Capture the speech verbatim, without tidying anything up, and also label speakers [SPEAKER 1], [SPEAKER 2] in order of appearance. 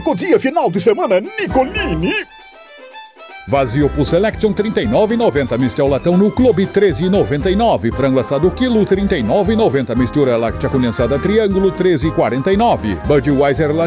[SPEAKER 1] Único dia final de semana Nicolini.
[SPEAKER 2] Vazio por Selection trinta e nove reais e noventa centavos. Mistel latão no Clube treze reais e noventa e nove centavos. Frango assado quilo trinta e nove reais e noventa centavos. Mistura láctea condensada Triângulo treze reais e quarenta e nove centavos. Budweiser